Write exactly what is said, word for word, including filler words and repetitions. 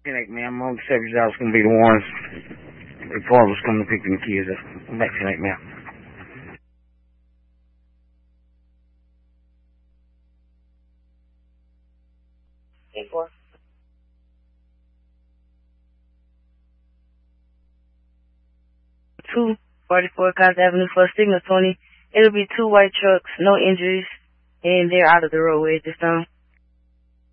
Connect, man. I'm on the service. I was going to be the ones. The father's coming to pick them kids up. I'm back Connect, man. eight four. Two forty-four Cox Avenue for signal twenty. It'll be two white trucks, no injuries, and they're out of the roadway at this time.